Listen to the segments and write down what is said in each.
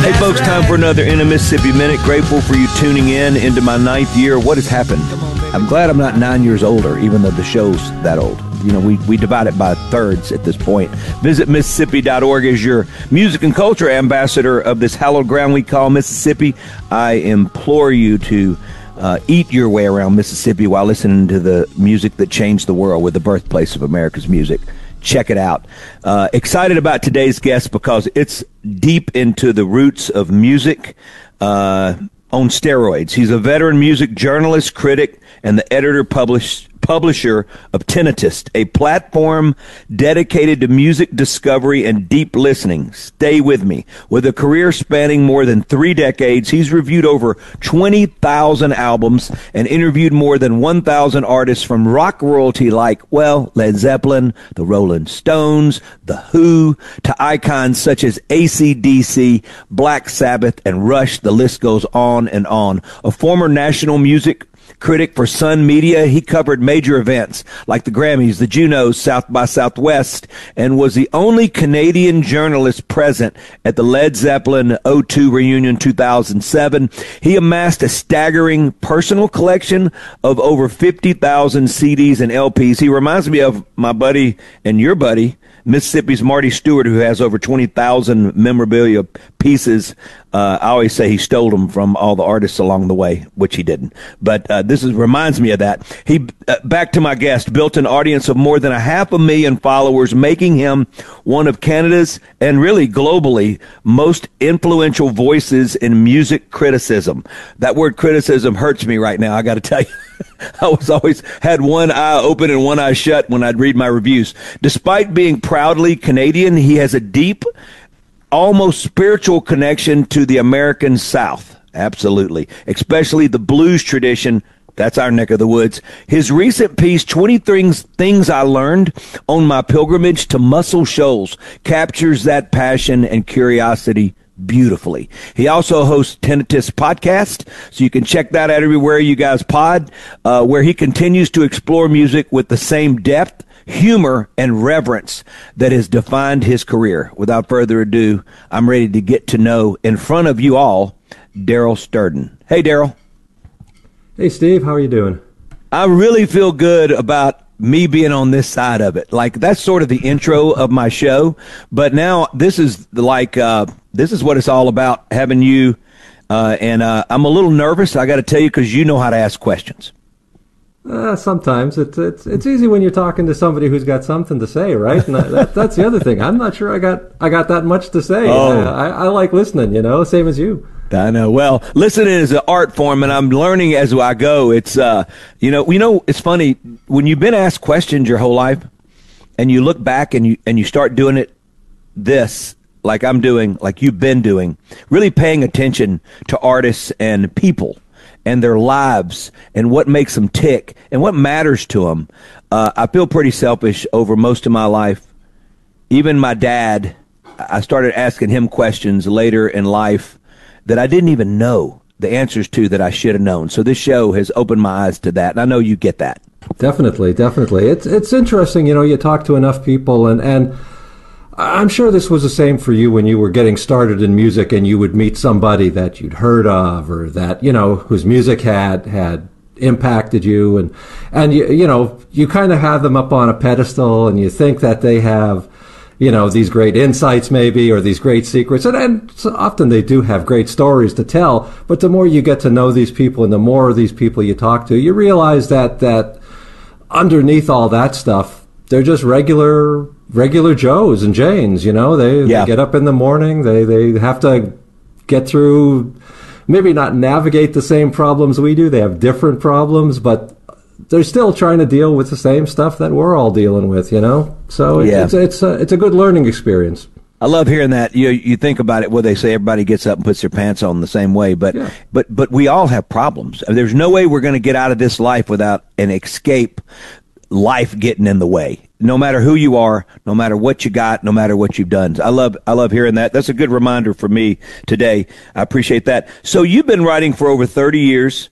Hey, folks, time for another In a Mississippi Minute. Grateful for you tuning in into my 9th year. What has happened? I'm glad I'm not 9 years older, even though the show's that old. You know, we divide it by thirds at this point. Visit Mississippi.org as your music and culture ambassador of this hallowed ground we call Mississippi. I implore you to eat your way around Mississippi while listening to the music that changed the world. With the birthplace of America's music. Check it out. Excited about today's guest because it's deep into the roots of music on steroids. He's a veteran music journalist, critic, and the publisher of Tinnitus, a platform dedicated to music discovery and deep listening. Stay with me. With a career spanning more than 3 decades, he's reviewed over 20,000 albums and interviewed more than 1,000 artists from rock royalty like, well, Led Zeppelin, the Rolling Stones, The Who, to icons such as AC/DC, Black Sabbath, and Rush. The list goes on and on. A former national music critic for Sun Media, he covered major events like the Grammys, the Junos, South by Southwest, and was the only Canadian journalist present at the Led Zeppelin O2 reunion 2007. He amassed a staggering personal collection of over 50,000 CDs and LPs. He reminds me of my buddy and your buddy, Mississippi's Marty Stewart, who has over 20,000 memorabilia pieces. I always say he stole them from all the artists along the way, which he didn't. But reminds me of that. He, back to my guest, built an audience of more than 500,000 followers, making him one of Canada's and really globally most influential voices in music criticism. That word criticism hurts me right now, I got to tell you. I was always had one eye open and one eye shut when I'd read my reviews. Despite being proudly Canadian, he has a deep, almost spiritual connection to the American South. Absolutely. Especially the blues tradition. That's our neck of the woods. His recent piece, 20 Things I Learned on My Pilgrimage to Muscle Shoals, captures that passion and curiosity beautifully. He also hosts Tinnitus Podcast, so you can check that out everywhere you guys pod, where he continues to explore music with the same depth, humor, and reverence that has defined his career. Without further ado, I'm ready to get to know, in front of you all, Daryl Sturden. Hey, Daryl. Hey, Steve. How are you doing? I really feel good about me being on this side of it. Like, that's sort of the intro of my show, but now this is like, this is what it's all about, having you, and I'm a little nervous, I got to tell you, because you know how to ask questions. Sometimes it's easy when you're talking to somebody who's got something to say, right? And that's the other thing. I'm not sure I got that much to say. Oh. I like listening, same as you. I know. Well, listening is an art form, and I'm learning as I go. It's it's funny when you've been asked questions your whole life, and you look back and you start doing it like I'm doing, like you've been doing, really paying attention to artists and people and their lives and what makes them tick and what matters to them. I feel pretty selfish over most of my life. Even my dad, I started asking him questions later in life that I didn't even know the answers to, that I should have known. So this show has opened my eyes to that, and I know you get that. Definitely. It's interesting, you talk to enough people, and I'm sure this was the same for you when you were getting started in music and you would meet somebody that you'd heard of or that, whose music had impacted you, and you kind of have them up on a pedestal and you think that they have, these great insights maybe, or these great secrets. And so often they do have great stories to tell, but the more you get to know these people and the more of these people you talk to, you realize that underneath all that stuff, they're just regular Joes and Janes, they get up in the morning, they have to get through, maybe not navigate the same problems we do. They have different problems, but they're still trying to deal with the same stuff that we're all dealing with, So it's a good learning experience. I love hearing that. You think about it, they say everybody gets up and puts their pants on the same way, but we all have problems. There's no way we're going to get out of this life without an escape life getting in the way. No matter who you are, no matter what you got, no matter what you've done. I love hearing that. That's a good reminder for me today. I appreciate that. So you've been writing for over 30 years.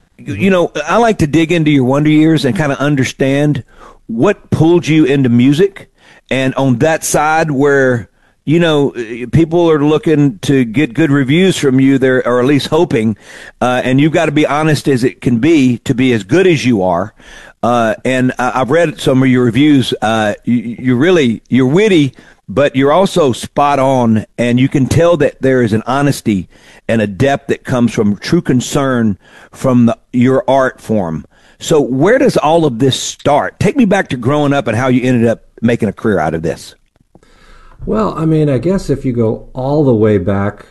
I like to dig into your wonder years and kind of understand what pulled you into music. And on that side where people are looking to get good reviews from you there, or at least hoping, and you've got to be honest as it can be to be as good as you are. And I've read some of your reviews. You're witty, but you're also spot on, and you can tell that there is an honesty and a depth that comes from true concern from your art form. So where does all of this start? Take me back to growing up and how you ended up making a career out of this. Well, I mean, I guess if you go all the way back,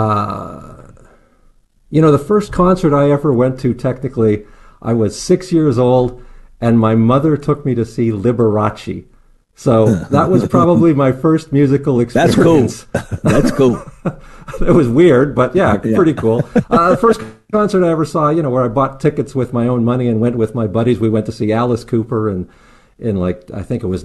the first concert I ever went to, technically, I was 6 years old, and my mother took me to see Liberace. So that was probably my first musical experience. That's cool. It was weird, but yeah, pretty cool. The first concert I ever saw, where I bought tickets with my own money and went with my buddies, we went to see Alice Cooper in I think it was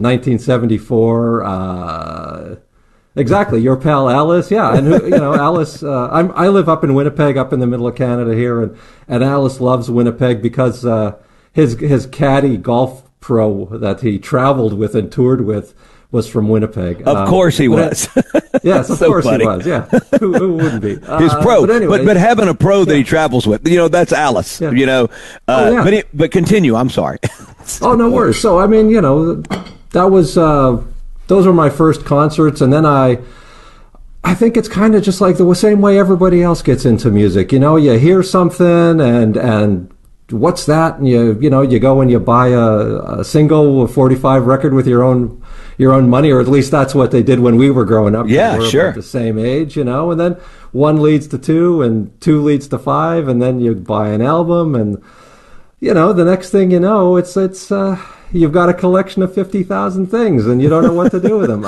1974. Exactly, your pal Alice, yeah, and Alice. I live up in Winnipeg, up in the middle of Canada here, and Alice loves Winnipeg because his caddy golf pro that he traveled with and toured with was from Winnipeg. Of course he was. Yes, of course he was. Yeah, who wouldn't be? His pro, but anyway, but having a pro that he travels with, that's Alice. Yeah. But continue. I'm sorry. Oh, no worries. So I mean, that was those were my first concerts, and then I think it's kind of just like the same way everybody else gets into music. You hear something and what's that? And you go and you buy a single, a 45 record with your own money, or at least that's what they did when we were growing up. Yeah, we were sure. About the same age, and then one leads to two, and two leads to five, and then you buy an album, and the next thing you know, it's you've got a collection of 50,000 things, and you don't know what to do with them.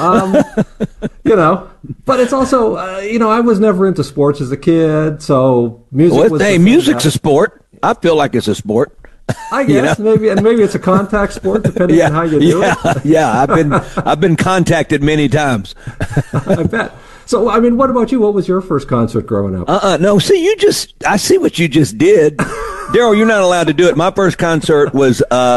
But it's also, I was never into sports as a kid, so music was. Hey, music's a sport. I feel like it's a sport. I guess maybe it's a contact sport depending on how you do it. Yeah, I've been contacted many times. I bet. So, I mean, what about you? What was your first concert growing up? No, see, I see what you just did. Daryl, you're not allowed to do it. My first concert was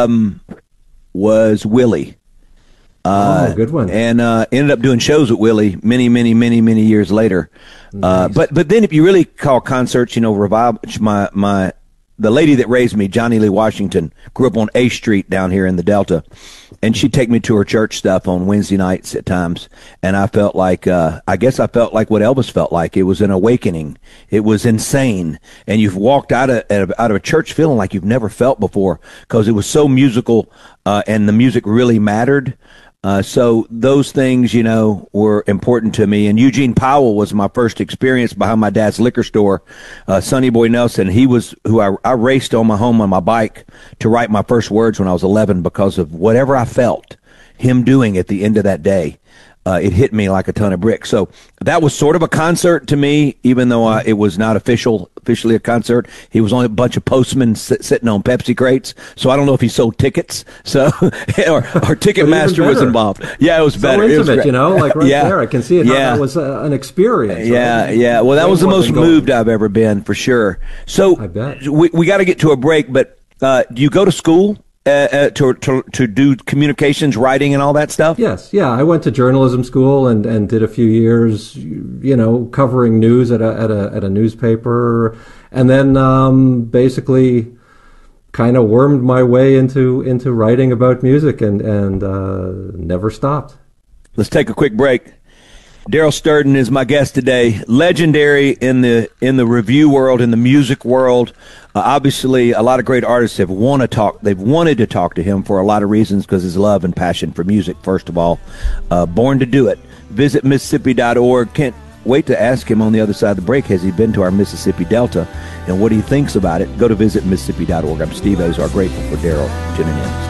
Willie. Good one. And ended up doing shows with Willie many, many, many, many years later. Nice. But then if you really call concerts, Revival, the lady that raised me, Johnny Lee Washington, grew up on A Street down here in the Delta, and she'd take me to her church stuff on Wednesday nights at times, and I felt like, I guess I felt like what Elvis felt like. It was an awakening. It was insane, and you've walked out of a church feeling like you've never felt before because it was so musical, and the music really mattered. So those things, were important to me. And Eugene Powell was my first experience behind my dad's liquor store. Sonny Boy Nelson, he was who I raced on my home on my bike to write my first words when I was 11 because of whatever I felt him doing at the end of that day. It hit me like a ton of bricks. So that was sort of a concert to me, even though it was not officially a concert. He was only a bunch of postmen sitting on Pepsi crates. So I don't know if he sold tickets. So or Ticketmaster was involved. Yeah, it was better. So intimate, it was like right there. I can see it. That was an experience. Yeah. Well, that was the most moved I've ever been, for sure. So I bet. We got to get to a break, but do you go to school? To do communications, writing, and all that stuff? Yes, yeah. I went to journalism school and did a few years, covering news at a newspaper, and then basically kind of wormed my way into writing about music and never stopped. Let's take a quick break. Daryl Sturden is my guest today. Legendary in the review world, in the music world. Obviously, a lot of great artists have wanted to talk to him for a lot of reasons, because his love and passion for music, first of all. Born to do it. Visit Mississippi.org. Can't wait to ask him on the other side of the break, has he been to our Mississippi Delta and what he thinks about it? Go to visit Mississippi.org. I'm Steve Azar, grateful for Daryl tuning in.